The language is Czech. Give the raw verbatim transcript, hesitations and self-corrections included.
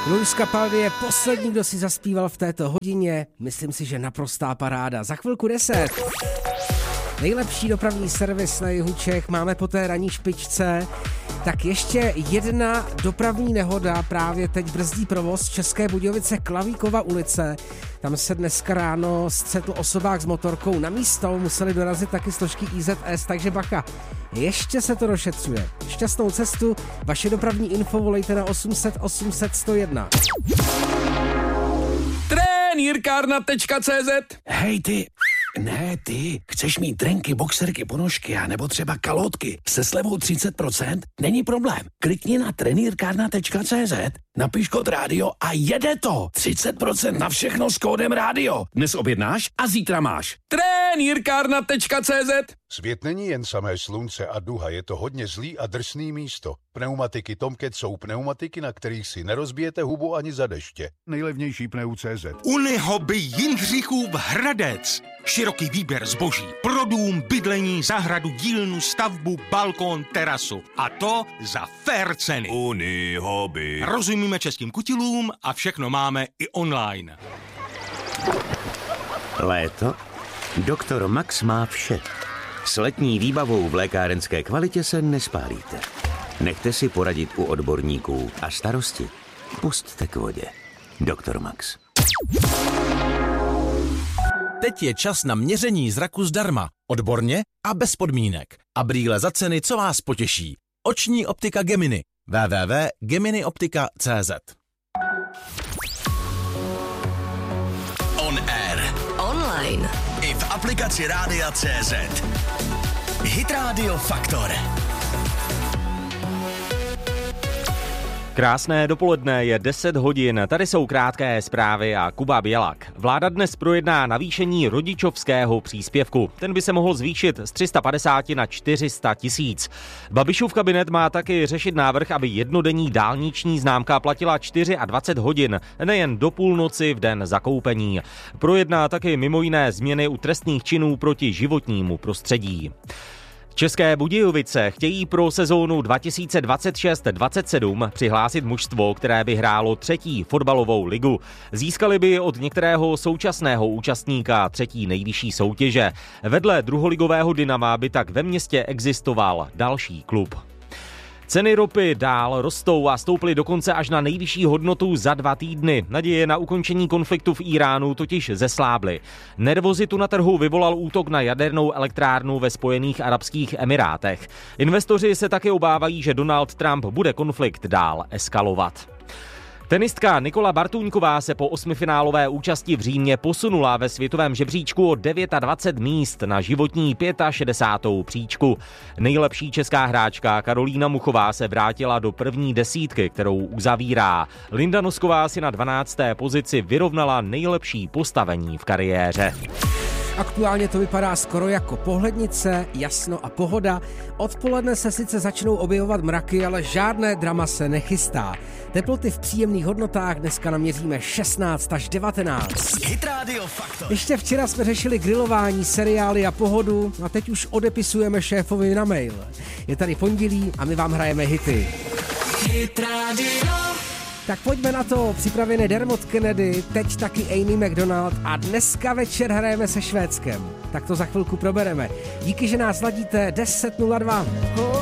Luis Capaldi je poslední, kdo si zaspíval v této hodině. Myslím si, že naprostá paráda. Za chvilku deset. Nejlepší dopravní servis na jihu Čech máme po té ranní špičce. Tak ještě jedna dopravní nehoda, právě teď brzdí provoz České Budějovice Klavíkova ulice. Tam se dneska ráno střetl osobák s motorkou. Na místo museli dorazit taky složky I Z S, takže bacha. Ještě se to došetřuje. Šťastnou cestu, vaše dopravní info volejte na osm set osm set sto jedna. Trenýrkárna tečka cé zet. Hej ty, ne ty, chceš mít trenky, boxerky, ponožky a nebo třeba kalotky se slevou třicet procent? Není problém. Klikni na trenýrkárna tečka cé zet, napiš kód rádio a jede to. třicet procent na všechno s kódem rádio. Dnes objednáš a zítra máš. Trenýrkárna tečka cé zet. Svět není jen samé slunce a duha, je to hodně zlý a drsný místo. Pneumatiky Tomcat jsou pneumatiky, na kterých si nerozbijete hubu ani za deště. Nejlevnější pneu tečka cé zet. Unihoby Jindřichův Hradec. Široký výběr zboží pro dům, bydlení, zahradu, dílnu, stavbu, balkón, terasu. A to za fair ceny. Unihoby. Rozumíme českým kutilům a všechno máme i online. Léto? Doktor Max má vše. S letní výbavou v lékárenské kvalitě se nespálíte. Nechte si poradit u odborníků a starosti pusťte k vodě. Doktor Max. Teď je čas na měření zraku zdarma, odborně a bez podmínek. A brýle za ceny, co vás potěší. Oční optika Gemini. w w w tečka gemini optika tečka cé zet. On air. Online. I v aplikaci Rádia tečka cé zet. Hit Radio Faktor. Krásné dopoledne, je deset hodin, tady jsou krátké zprávy a Kuba Bělak. Vláda dnes projedná navýšení rodičovského příspěvku. Ten by se mohl zvýšit z tři sta padesát na čtyři sta tisíc. Babišův kabinet má taky řešit návrh, aby jednodenní dálniční známka platila dvacet čtyři hodin, nejen do půlnoci v den zakoupení. Projedná taky mimo jiné změny u trestných činů proti životnímu prostředí. České Budějovice chtějí pro sezónu dva tisíce dvacet šest dvacet sedm přihlásit mužstvo, které by hrálo třetí fotbalovou ligu. Získali by od některého současného účastníka třetí nejvyšší soutěže. Vedle druholigového Dynama by tak ve městě existoval další klub. Ceny ropy dál rostou a stouply dokonce až na nejvyšší hodnotu za dva týdny. Naděje na ukončení konfliktu v Íránu totiž zeslábly. Nervozitu na trhu vyvolal útok na jadernou elektrárnu ve Spojených arabských emirátech. Investoři se také obávají, že Donald Trump bude konflikt dál eskalovat. Tenistka Nikola Bartůňková se po osmifinálové účasti v Římě posunula ve světovém žebříčku o dvacet devět míst na životní šedesátou pátou příčku. Nejlepší česká hráčka Karolína Muchová se vrátila do první desítky, kterou uzavírá. Linda Nosková si na dvanácté pozici vyrovnala nejlepší postavení v kariéře. Aktuálně to vypadá skoro jako pohlednice, jasno a pohoda. Odpoledne se sice začnou objevovat mraky, ale žádné drama se nechystá. Teploty v příjemných hodnotách dneska naměříme šestnáct až devatenáct. Hit Radio Faktor. Ještě včera jsme řešili grilování, seriály a pohodu a teď už odepisujeme šéfovi na mail. Je tady pondělí a my vám hrajeme hity. Hit Radio. Tak pojďme na to, připravený Dermot Kennedy, teď taky Amy McDonald a dneska večer hrajeme se Švédskem. Tak to za chvilku probereme. Díky, že nás ladíte deset nula dva.